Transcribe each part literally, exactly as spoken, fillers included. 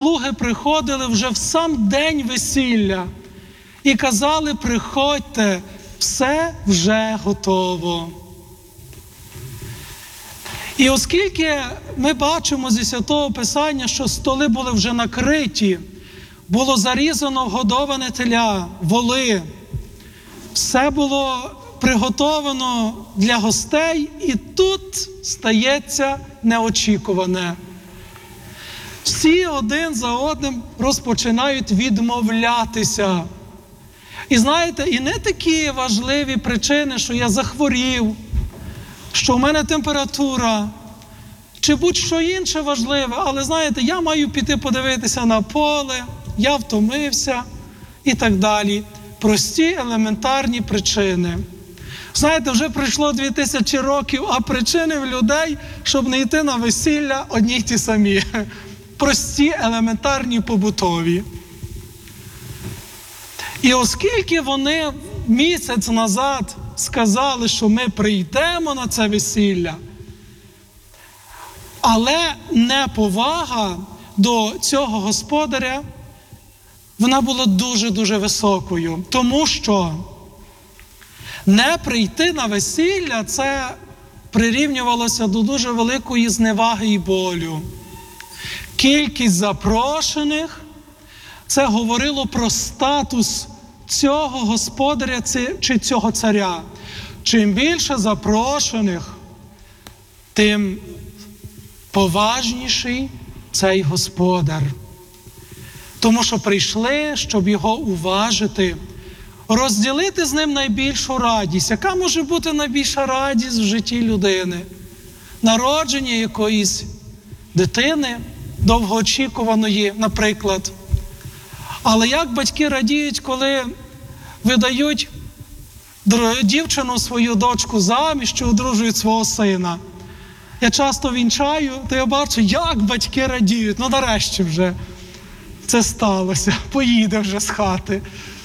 слуги приходили вже в сам день весілля і казали: приходьте, все вже готово. І оскільки ми бачимо зі Святого Писання, що столи були вже накриті, було зарізано вгодоване теля, воли, все було приготовано для гостей, і тут стається неочікуване. Всі один за одним розпочинають відмовлятися. І знаєте, і не такі важливі причини, що я захворів, що в мене температура, чи будь-що інше важливе, але знаєте, я маю піти подивитися на поле, я втомився і так далі. Прості, елементарні причини. Знаєте, вже пройшло дві тисячі років, а причини в людей, щоб не йти на весілля, одні й ті самі. Прості, елементарні, побутові. І оскільки вони місяць назад сказали, що ми прийдемо на це весілля, але неповага до цього господаря, вона була дуже-дуже високою. Тому що не прийти на весілля – це прирівнювалося до дуже великої зневаги і болю. Кількість запрошених – це говорило про статус цього господаря чи цього царя. Чим більше запрошених, тим поважніший цей господар. Тому що прийшли, щоб його уважити, розділити з ним найбільшу радість. Яка може бути найбільша радість в житті людини? Народження якоїсь дитини, довгоочікуваної, наприклад. Але як батьки радіють, коли видають дівчину, свою дочку заміж, чи одружують свого сина. Я часто вінчаю, то я бачу, як батьки радіють. Ну, нарешті вже це сталося, поїде вже з хати.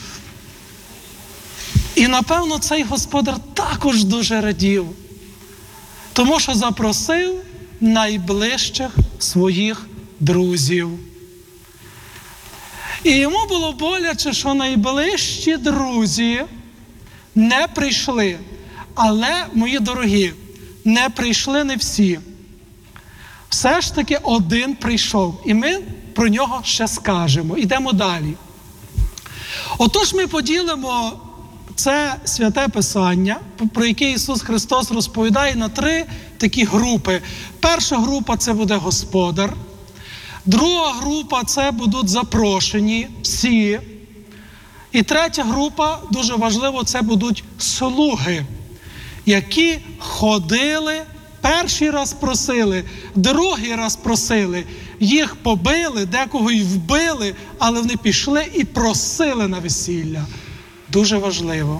І, напевно, цей господар також дуже радів, тому що запросив найближчих своїх друзів. І йому було боляче, що найближчі друзі не прийшли. Але, мої дорогі, не прийшли не всі. Все ж таки один прийшов, і ми про нього ще скажемо. Ідемо далі. Отож ми поділимо це Святе Писання, про яке Ісус Христос розповідає, на три такі групи. Перша група – це буде господар. Друга група – це будуть запрошені всі. І третя група, дуже важливо, це будуть слуги, які ходили, перший раз просили, другий раз просили, їх побили, декого й вбили, але вони пішли і просили на весілля. Дуже важливо.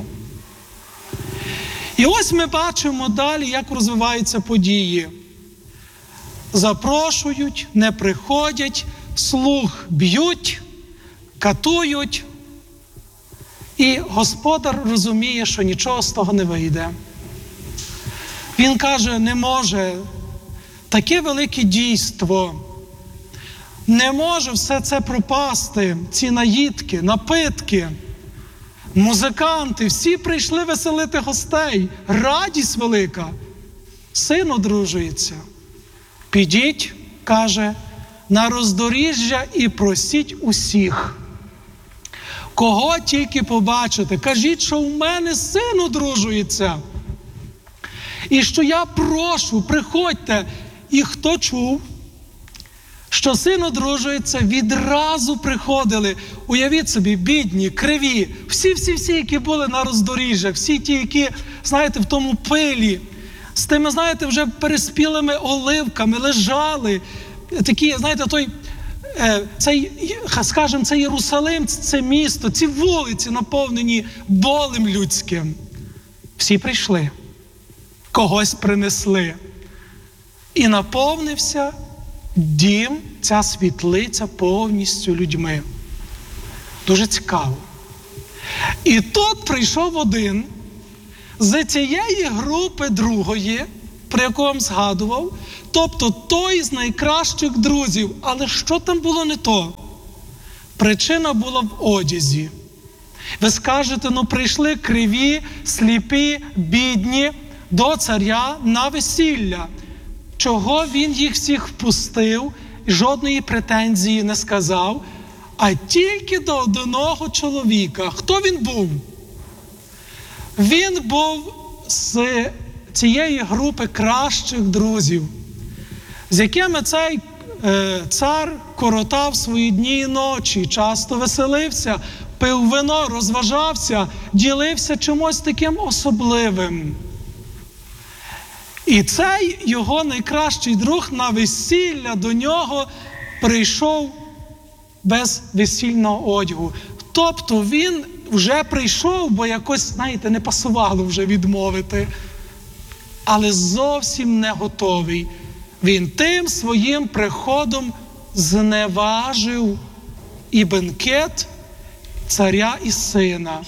І ось ми бачимо далі, як розвиваються події. Запрошують, не приходять, слуг б'ють, катують. І господар розуміє, що нічого з того не вийде. Він каже, не може, таке велике дійство, не може все це пропасти, ці наїдки, напитки. Музиканти, всі прийшли веселити гостей, радість велика. Син одружується. Підіть, каже, на роздоріжжя і просіть усіх. Кого тільки побачите, кажіть, що в мене син одружується. І що я прошу, приходьте. І хто чув, що син одружується, відразу приходили. Уявіть собі, бідні, криві, всі-всі-всі, які були на роздоріжжях, всі ті, які, знаєте, в тому пилі, з тими, знаєте, вже переспілими оливками лежали. Такі, знаєте, той, цей, скажімо, це Єрусалим, це місто, ці вулиці наповнені болем людським. Всі прийшли, когось принесли. І наповнився дім, ця світлиця повністю людьми. Дуже цікаво. І тут прийшов один з цієї групи другої, про яку вам згадував, тобто той з найкращих друзів. Але що там було не то? Причина була в одязі. Ви скажете, ну прийшли криві, сліпі, бідні до царя на весілля. Чого він їх всіх впустив, жодної претензії не сказав, а тільки до одного чоловіка. Хто він був? Він був з цієї групи кращих друзів, з якими цей е, цар коротав свої дні і ночі, часто веселився, пив вино, розважався, ділився чимось таким особливим. І цей його найкращий друг на весілля до нього прийшов без весільного одягу. Тобто він вже прийшов, бо якось, знаєте, не пасувало вже відмовити, але зовсім не готовий. Він тим своїм приходом зневажив і бенкет царя і сина.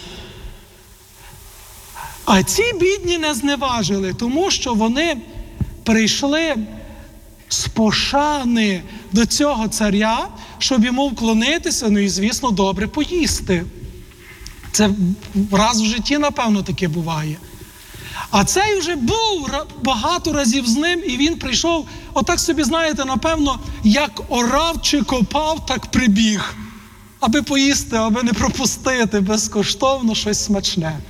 А ці бідні не зневажили, тому що вони прийшли з пошани до цього царя, щоб йому вклонитися, ну і, звісно, добре поїсти. Це раз в житті, напевно, таке буває. А цей вже був багато разів з ним, і він прийшов, отак собі, знаєте, напевно, як орав чи копав, так прибіг, аби поїсти, аби не пропустити безкоштовно щось смачне.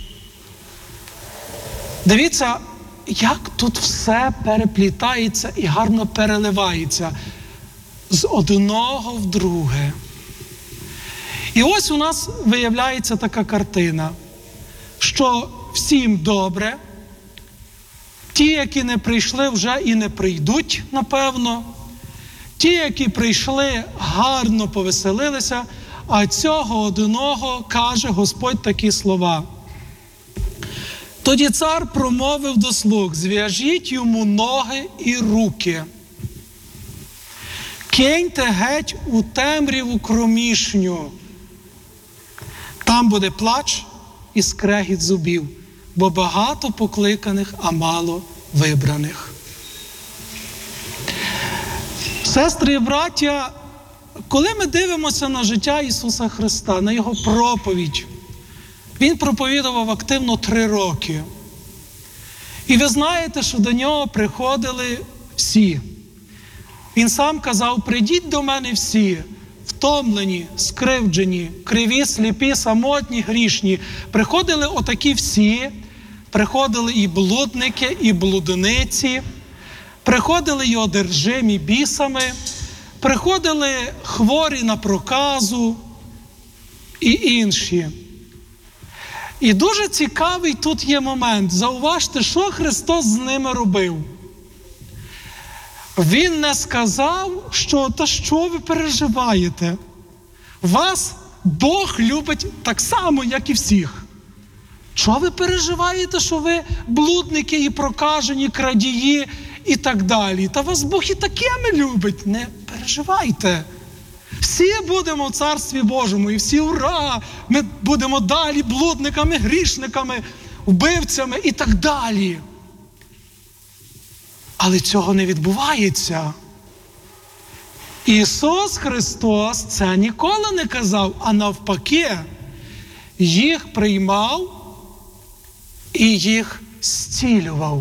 Дивіться, як тут все переплітається і гарно переливається з одного в друге. І ось у нас виявляється така картина, що всім добре, ті, які не прийшли, вже і не прийдуть, напевно, ті, які прийшли, гарно повеселилися, а цього одного каже Господь такі слова. Тоді цар промовив до слуг: зв'яжіть йому ноги і руки, киньте геть у темряву кромішню, там буде плач і скрегіт зубів, бо багато покликаних, а мало вибраних. Сестри і браття, коли ми дивимося на життя Ісуса Христа, на Його проповідь, Він проповідував активно три роки. І ви знаєте, що до Нього приходили всі. Він сам казав: прийдіть до мене всі, втомлені, скривджені, криві, сліпі, самотні, грішні. Приходили отакі всі, приходили і блудники, і блудниці, приходили і одержимі бісами, приходили хворі на проказу і інші. І дуже цікавий тут є момент. Зауважте, що Христос з ними робив. Він не сказав, що «та що ви переживаєте? Вас Бог любить так само, як і всіх. Що ви переживаєте, що ви блудники і прокажені, крадії і так далі? Та вас Бог і такими любить. Не переживайте. Всі будемо в Царстві Божому, і всі ура! Ми будемо далі блудниками, грішниками, вбивцями і так далі. Але цього не відбувається. Ісус Христос це ніколи не казав, а навпаки, їх приймав і їх зцілював.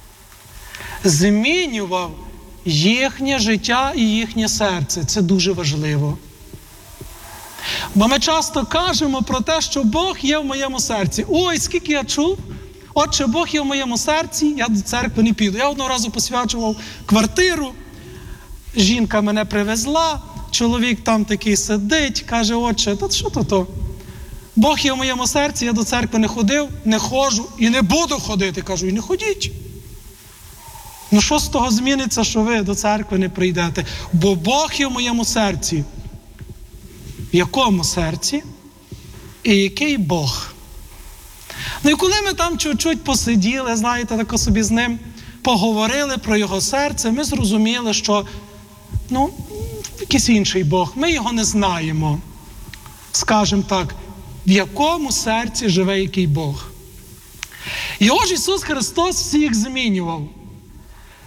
Змінював їхнє життя і їхнє серце. Це дуже важливо. Бо ми часто кажемо про те, що Бог є в моєму серці. Ой, скільки я чув, отче, Бог є в моєму серці, я до церкви не піду. Я одного разу посвячував квартиру, жінка мене привезла, чоловік там такий сидить, каже: отче, та що то то? Бог є в моєму серці, я до церкви не ходив, не ходжу і не буду ходити. Кажу: і не ходіть. Ну що з того зміниться, що ви до церкви не прийдете? Бо Бог є в моєму серці. В якому серці? І який Бог? Ну і коли ми там чуть-чуть посиділи, знаєте, тако собі з ним поговорили про його серце, ми зрозуміли, що, ну, якийсь інший Бог, ми його не знаємо. Скажемо так, в якому серці живе який Бог. І ось Ісус Христос всіх змінював.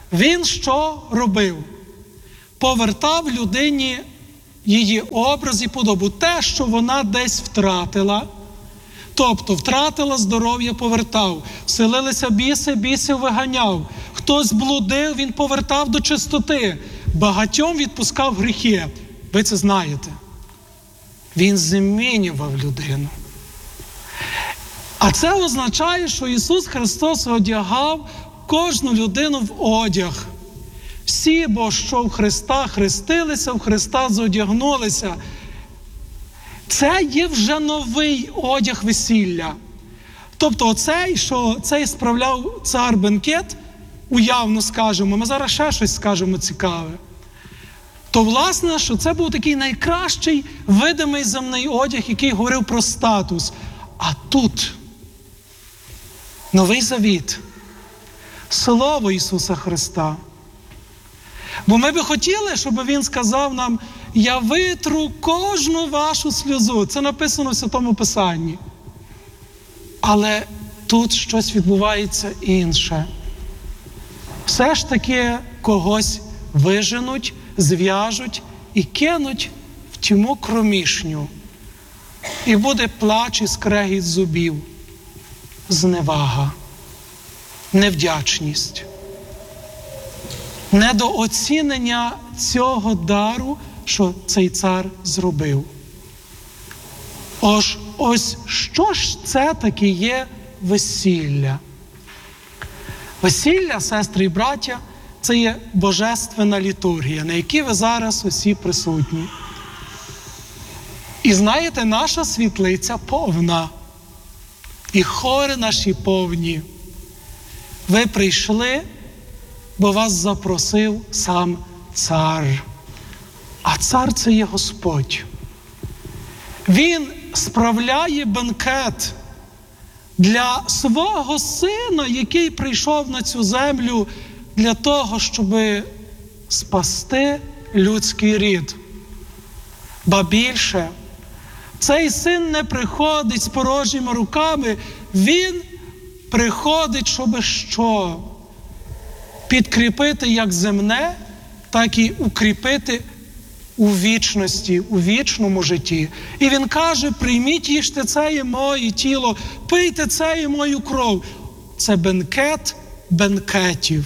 Він що робив? Повертав людині її образ і подобу. Те, що вона десь втратила, тобто втратила здоров'я, повертав. Вселилися біси, бісів виганяв. Хтось блудив, він повертав до чистоти. Багатьом відпускав гріхи. Ви це знаєте. Він змінював людину. А це означає, що Ісус Христос одягав кожну людину в одяг. Всі, бо що в Христа хрестилися, в Христа зодягнулися. Це є вже новий одяг весілля. Тобто оцей, що цей справляв цар бенкет, уявно скажемо, ми зараз ще щось скажемо цікаве, то власне, що це був такий найкращий видимий земний одяг, який говорив про статус. А тут новий завіт, Слово Ісуса Христа. Бо ми би хотіли, щоб Він сказав нам: я витру кожну вашу сльозу. Це написано в Святому Писанні. Але тут щось відбувається інше. Все ж таки когось виженуть, зв'яжуть і кинуть в тьму кромішню. І буде плач і скрегіт зубів, зневага, невдячність, недооцінення цього дару, що цей цар зробив. Ось, ось що ж це таке є весілля? Весілля, сестри і браття, це є божественна літургія, на якій ви зараз усі присутні. І знаєте, наша світлиця повна, і хори наші повні. Ви прийшли, бо вас запросив сам цар. А цар – це є Господь. Він справляє бенкет для свого сина, який прийшов на цю землю для того, щоб спасти людський рід. Ба більше, цей син не приходить з порожніми руками, він приходить, щоб що? Підкріпити як земне, так і укріпити у вічності, у вічному житті. І він каже: прийміть, їжте, це є моє тіло, пийте, це є мою кров. Це бенкет бенкетів.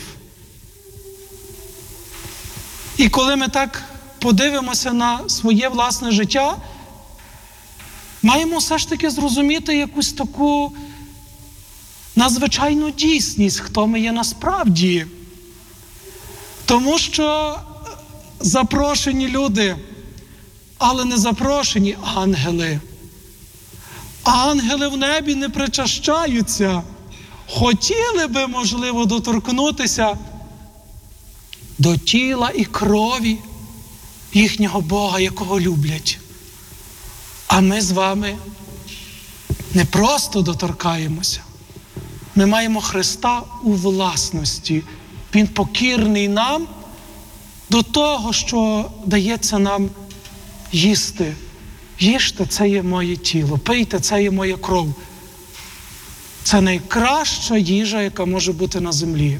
І коли ми так подивимося на своє власне життя, маємо все ж таки зрозуміти якусь таку надзвичайну дійсність, хто ми є насправді. Тому що запрошені люди, але не запрошені ангели. Ангели в небі не причащаються. Хотіли би, можливо, доторкнутися до тіла і крові їхнього Бога, якого люблять. А ми з вами не просто доторкаємося. Ми маємо Христа у власності. Він покірний нам до того, що дається нам їсти. Їжте, це є моє тіло, пийте, це є моя кров. Це найкраща їжа, яка може бути на землі.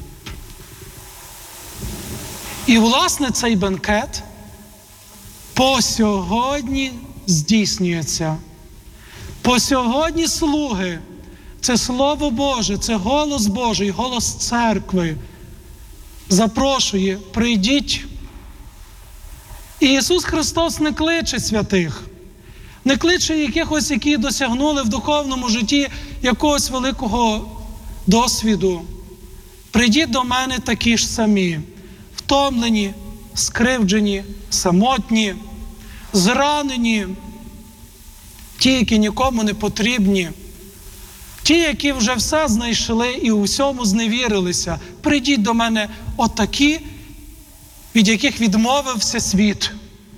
І, власне, цей бенкет по сьогодні здійснюється. По сьогодні слуги, це Слово Боже, це голос Божий, голос церкви запрошує: прийдіть. І Ісус Христос не кличе святих, не кличе якихось, які досягнули в духовному житті якогось великого досвіду. Прийдіть до мене такі ж самі, втомлені, скривджені, самотні, зранені, ті, які нікому не потрібні, ті, які вже все знайшли і у всьому зневірилися. Прийдіть до мене отакі, від яких відмовився світ.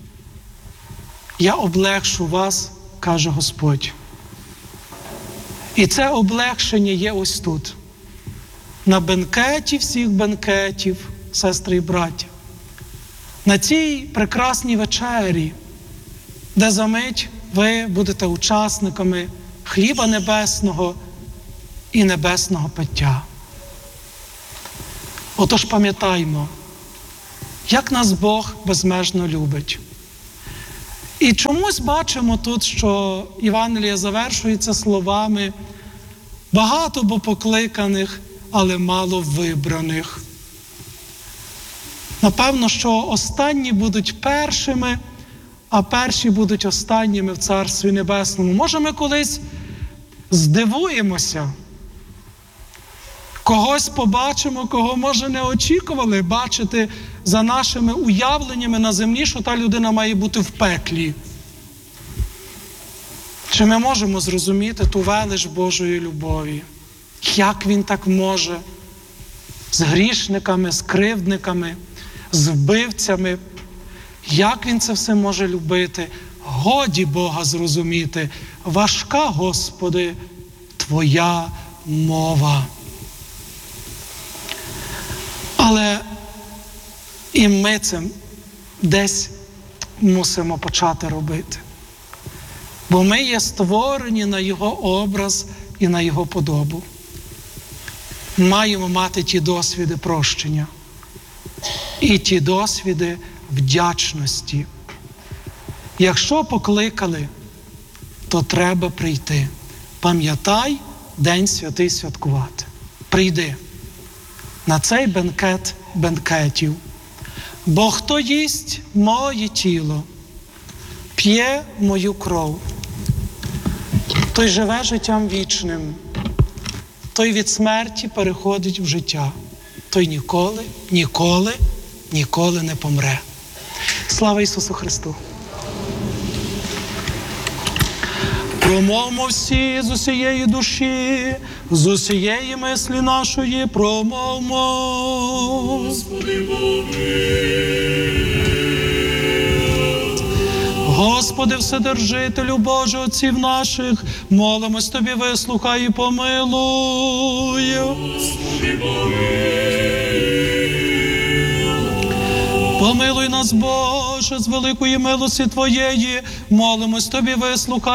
Я облегшу вас, каже Господь. І це облегшення є ось тут. На бенкеті всіх бенкетів, сестри і браття. На цій прекрасній вечері, де за мить ви будете учасниками хліба небесного і небесного пиття. Отож пам'ятаймо, як нас Бог безмежно любить. І чомусь бачимо тут, що Євангеліє завершується словами «багато бо покликаних, але мало вибраних». Напевно, що останні будуть першими, а перші будуть останніми в Царстві Небесному. Може, ми колись здивуємося, когось побачимо, кого, може, не очікували бачити за нашими уявленнями на землі, що та людина має бути в пеклі. Чи ми можемо зрозуміти ту велич Божої любові? Як Він так може з грішниками, з кривдниками, з вбивцями? Як Він це все може любити? Годі Бога зрозуміти. Важка, Господи, Твоя мова. Але і ми це десь мусимо почати робити. Бо ми є створені на Його образ і на Його подобу. Маємо мати ті досвіди прощення і ті досвіди вдячності. Якщо покликали, то треба прийти. Пам'ятай День святий святкувати. Прийди на цей бенкет бенкетів. Бо хто їсть моє тіло, п'є мою кров, той живе життям вічним, той від смерті переходить в життя, той ніколи, ніколи, ніколи не помре. Слава Ісусу Христу! Промовмо всі з усієї душі, з усієї мислі нашої промовмо. Господи Боги! Господи Вседержителю Боже, Отців наших, молимось Тобі, вислухай і помилуй. Господи Боги! Помилуй нас, Боже, з великої милості Твоєї, молимось Тобі, вислухай